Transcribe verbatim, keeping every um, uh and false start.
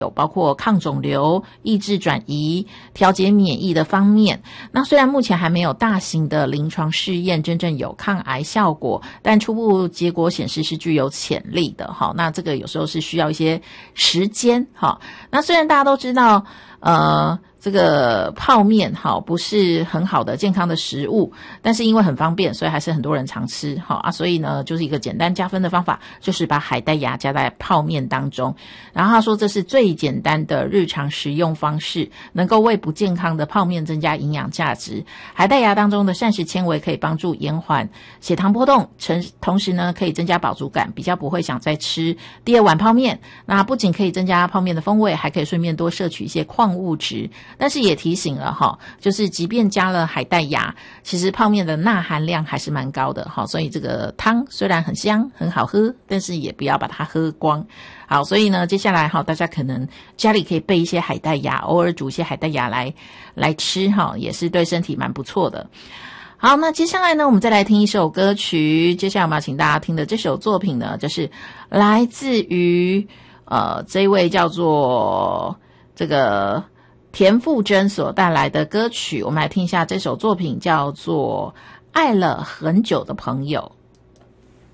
有包括抗肿瘤、抑制转移、调节免疫的方面。那虽然目前还没有大型的临床试验真正有抗癌效果，但初步结果显示是具有潜力的。好，那这个有时候是需要一些时间。好，那虽然大家都知道呃这个泡面好不是很好的健康的食物，但是因为很方便，所以还是很多人常吃。好啊，所以呢就是一个简单加分的方法，就是把海带芽加在泡面当中。然后他说这是最简单的日常食用方式，能够为不健康的泡面增加营养价值。海带芽当中的膳食纤维可以帮助延缓血糖波动，同时呢可以增加饱足感，比较不会想再吃第二碗泡面。那不仅可以增加泡面的风味，还可以顺便多摄取一些矿物质。但是也提醒了哈，就是即便加了海带芽，其实泡面的钠含量还是蛮高的哈，所以这个汤虽然很香很好喝，但是也不要把它喝光。好，所以呢接下来哈，大家可能家里可以备一些海带芽，偶尔煮一些海带芽来来吃哈，也是对身体蛮不错的。好，那接下来呢我们再来听一首歌曲，接下来我们要请大家听的这首作品呢，就是来自于呃这一位叫做这个田馥甄所带来的歌曲，我们来听一下这首作品，叫做《爱了很久的朋友》。